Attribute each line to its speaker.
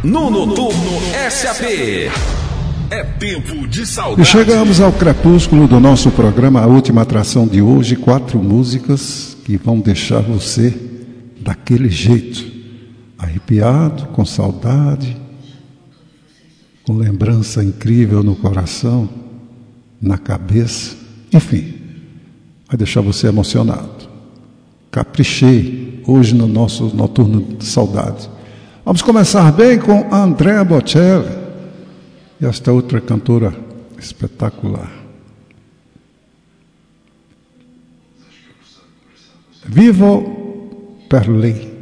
Speaker 1: no Noturno SAP. É tempo de saudade.
Speaker 2: E chegamos ao crepúsculo do nosso programa, a última atração de hoje, 4 músicas que vão deixar você daquele jeito, arrepiado, com saudade, com lembrança incrível no coração, na cabeça, enfim, vai deixar você emocionado. Caprichei hoje no nosso Noturno de Saudade. Vamos começar bem com Andrea Bocelli e esta outra cantora espetacular. Vivo per lei.